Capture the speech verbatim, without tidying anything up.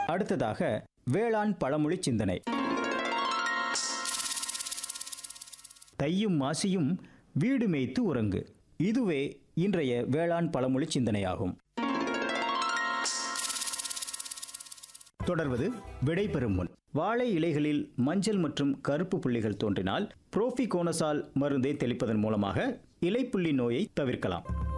அடுத்ததாக வேளாண் பழமொழி சிந்தனை. தையும் மாசியும் வீடு மேய்த்து உறங்கு. இதுவே இன்றைய வேளாண் பழமொழி சிந்தனையாகும். தொடர்வது விடை பெறும் முன். வாழை இலைகளில் மஞ்சள் மற்றும் கருப்பு புள்ளிகள் தோன்றினால் புரோபிகோனசால் மருந்தை தெளிப்பதன் மூலமாக இலைப்புள்ளி நோயை தவிர்க்கலாம்.